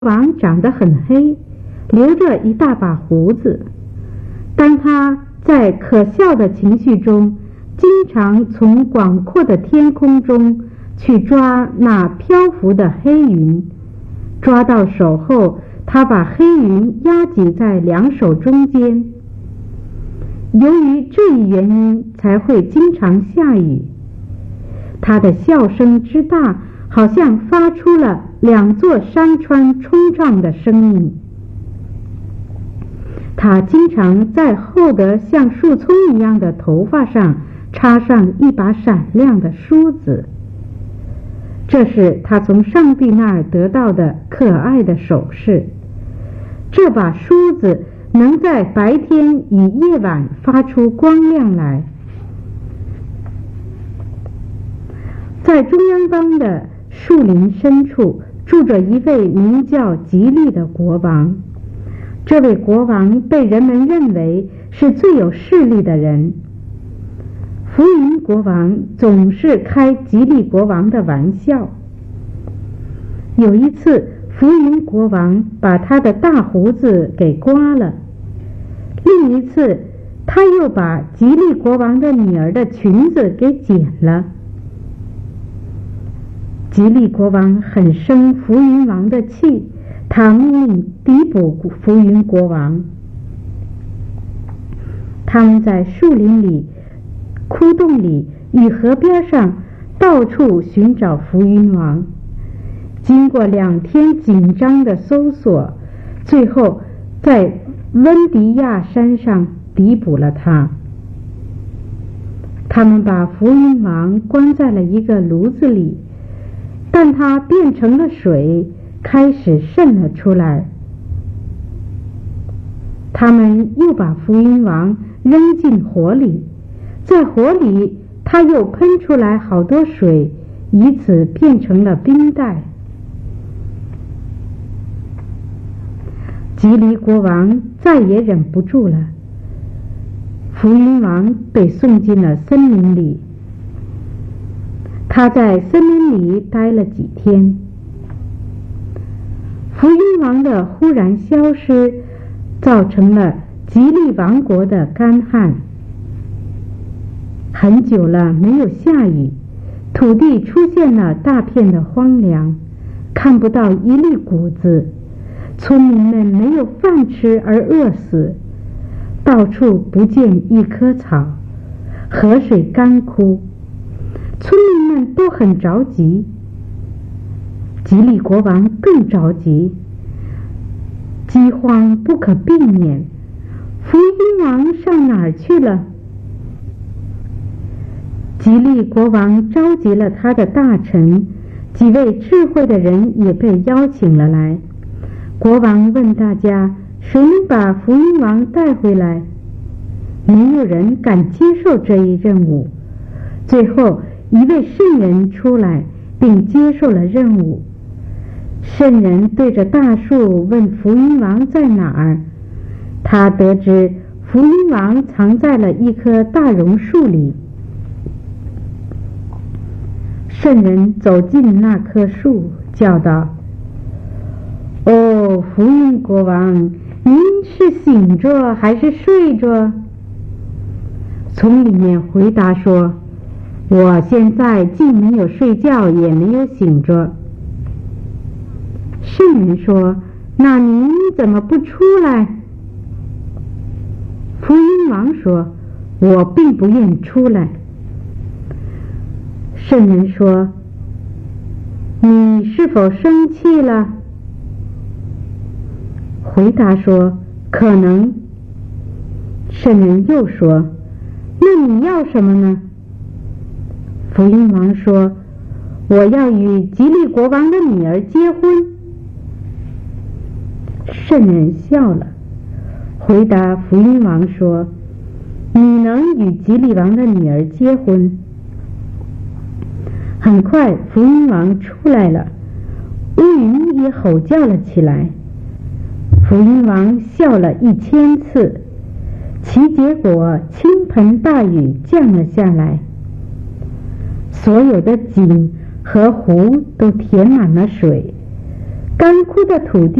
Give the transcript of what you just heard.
王长得很黑，留着一大把胡子。当他在可笑的情绪中，经常从广阔的天空中去抓那漂浮的黑云，抓到手后，他把黑云压挤在两手中间。由于这一原因，才会经常下雨。他的笑声之大，好像发出了两座山川冲撞的声音。他经常在厚得像树葱一样的头发上插上一把闪亮的梳子，这是他从上帝那儿得到的可爱的首饰。这把梳子能在白天与夜晚发出光亮来。在中央邦的树林深处住着一位名叫吉利的国王。这位国王被人们认为是最有势力的人。浮云国王总是开吉利国王的玩笑。有一次，浮云国王把他的大胡子给刮了。另一次，他又把吉利国王的女儿的裙子给剪了。吉利国王很生浮云王的气，他命令逮捕浮云国王。他们在树林里、窟洞里与河边上到处寻找浮云王。经过2天紧张的搜索，最后在温迪亚山上逮捕了他。他们把浮云王关在了一个炉子里，但它变成了水，开始渗了出来。他们又把浮云王扔进火里，在火里它又喷出来好多水，以此变成了冰袋。吉利国王再也忍不住了，浮云王被送进了森林里。他在森林里待了几天。浮云王的忽然消失，造成了吉利王国的干旱。很久了没有下雨，土地出现了大片的荒凉，看不到一粒谷子，村民们没有饭吃而饿死，到处不见一棵草，河水干枯，村民们都很着急。吉利国王更着急，饥荒不可避免，浮云王上哪儿去了？吉利国王召集了他的大臣，几位智慧的人也被邀请了来。国王问大家，谁能把浮云王带回来？没有人敢接受这一任务。最后一位圣人出来，并接受了任务。圣人对着大树问浮云王在哪儿。他得知浮云王藏在了一棵大榕树里。圣人走进那棵树，叫道：哦，浮云国王，您是醒着还是睡着？从里面回答说：我现在既没有睡觉，也没有醒着。圣人说：那您怎么不出来？浮云王说：我并不愿出来。圣人说：你是否生气了？回答说：可能。圣人又说：那你要什么呢？浮云王说：我要与吉利国王的女儿结婚。圣人笑了，回答浮云王说：你能与吉利王的女儿结婚。很快浮云王出来了，乌云也吼叫了起来。浮云王笑了1000次，其结果倾盆大雨降了下来，所有的井和湖都填满了水， 干枯的土地